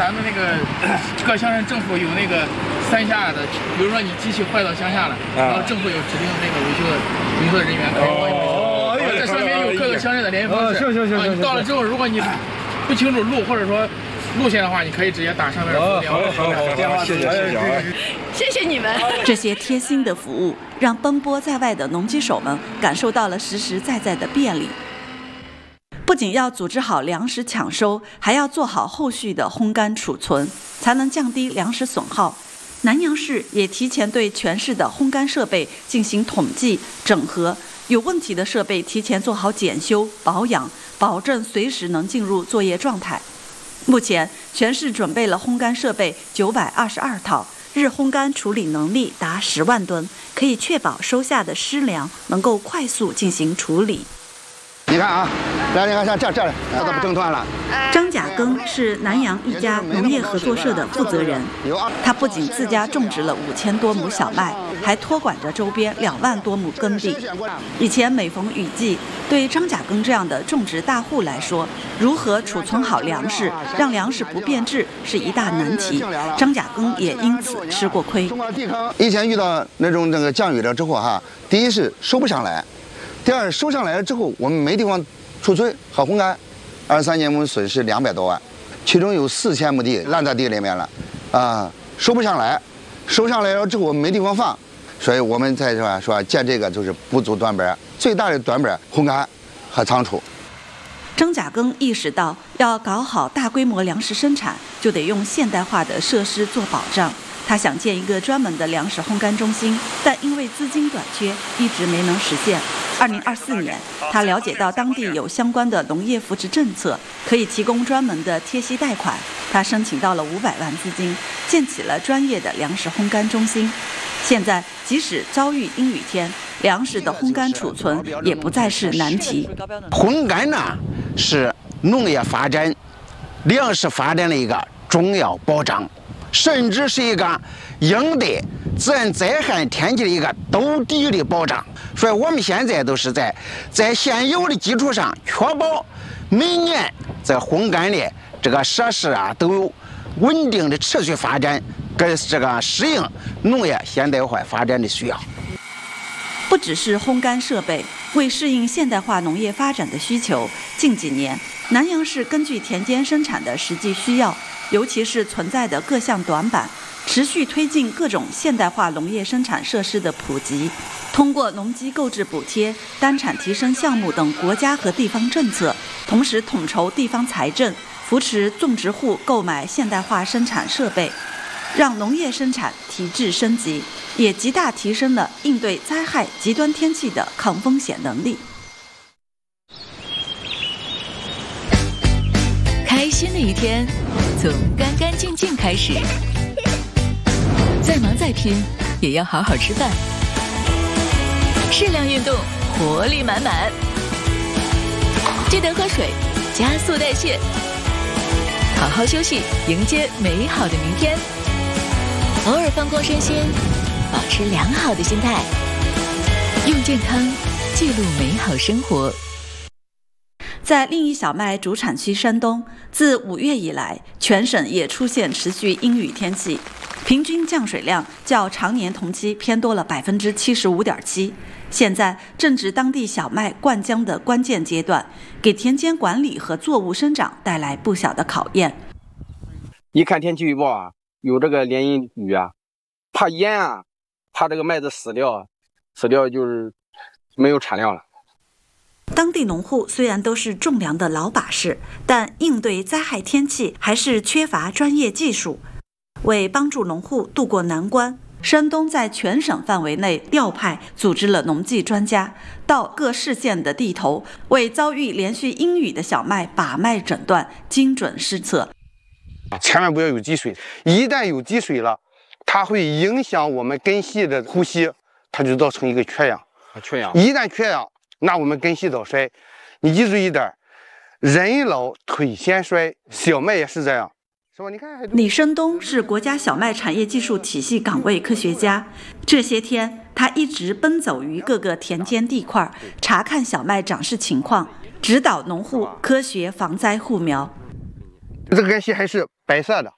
咱们那个各乡镇政府有那个3下的，比如说你机器坏到乡下了，然后政府有指定那个维修的人员可以帮你维修。这上面有各个乡镇的联系方式。行。你到了之后，如果你不清楚路或者说路线的话，你可以直接打上面的电话。 好， 谢谢你们。 这些贴心的服务，让奔波在外的农机手们感受到了实实在在的便利。不仅要组织好粮食抢收，还要做好后续的烘干储存，才能降低粮食损耗。南阳市也提前对全市的烘干设备进行统计整合，有问题的设备提前做好检修保养，保证随时能进入作业状态。目前全市准备了烘干设备922套，日烘干处理能力达10万吨，可以确保收下的湿粮能够快速进行处理。 你看啊，来，你看像这那都不整团了。 张甲庚是南阳一家农业合作社的负责人，他不仅自家种植了5000多亩小麦，还托管着周边2万多亩耕地。以前每逢雨季，对张甲庚这样的种植大户来说，如何储存好粮食，让粮食不变质是一大难题。张甲庚也因此吃过亏。 以前遇到那个降雨了之后哈，第一是收不上来。第二，收上来了之后，我们没地方储存和烘干，23年我们损失200多万，其中有4000亩地烂在地里面了，收不上来，收上来了之后我们没地方放，所以我们才说建这个就是不足短板，最大的短板烘干和仓储。 张甲庚意识到，要搞好大规模粮食生产，就得用现代化的设施做保障。他想建一个专门的粮食烘干中心，但因为资金短缺，一直没能实现。2024年，他了解到当地有相关的农业扶持政策，可以提供专门的贴息贷款。他申请到了500万资金，建起了专业的粮食烘干中心。现在，即使遭遇阴雨天，粮食的烘干储存也不再是难题。 烘干呢，是农业发展、粮食发展的一个重要保障。甚至是一个应对自然灾害天气的一个兜底的保障，所以我们现在都是在现有的基础上，确保每年在烘干的这个设施都有稳定的持续发展，跟这个适应农业现代化发展的需要。 不只是烘干设备，为适应现代化农业发展的需求，近几年南阳市根据田间生产的实际需要，尤其是存在的各项短板，持续推进各种现代化农业生产设施的普及。通过农机购置补贴、单产提升项目等国家和地方政策，同时统筹地方财政，扶持种植户购买现代化生产设备，让农业生产提质升级，也极大提升了应对灾害、极端天气的抗风险能力。 开心的一天从干干净净开始，再忙再拼也要好好吃饭，适量运动，活力满满，记得喝水，加速代谢，好好休息，迎接美好的明天。偶尔放空身心，保持良好的心态，用健康记录美好生活。 在另一小麦主产区山东，自5月以来，全省也出现持续阴雨天气，平均降水量较常年同期偏多了75.7%。现在正值当地小麦灌浆的关键阶段，给田间管理和作物生长带来不小的考验。 一看天气预报有这个连阴雨怕淹怕这个麦子死掉就是没有产量了。 当地农户虽然都是种粮的老把式，但应对灾害天气还是缺乏专业技术。为帮助农户渡过难关，山东在全省范围内调派组织了农技专家，到各市县的地头，为遭遇连续阴雨的小麦把脉诊断，精准施策。 千万不要有积水，一旦有积水了，它会影响我们根系的呼吸，它就造成一个缺氧。一旦缺氧，那我们根系早衰。你记住一点，人老腿先衰，小麦也是这样。 李生东是国家小麦产业技术体系岗位科学家，这些天他一直奔走于各个田间地块，查看小麦长势情况，指导农户科学防灾护苗。 这个根系还是白色的，